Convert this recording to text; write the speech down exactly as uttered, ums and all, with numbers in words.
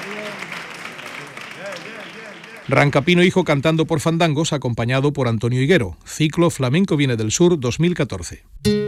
Rancapino Hijo cantando por fandangos, acompañado por Antonio Higuero. Ciclo Flamenco Viene del Sur dos mil catorce.